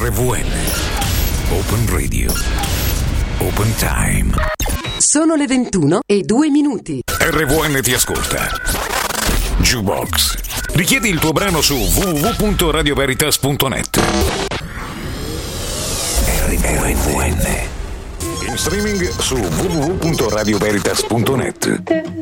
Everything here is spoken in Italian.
RVN. Open Radio. Open Time. Sono le 21:02. RVN ti ascolta. Jukebox. Richiedi il tuo brano su www.radioveritas.net. RVN. In streaming su www.radioveritas.net.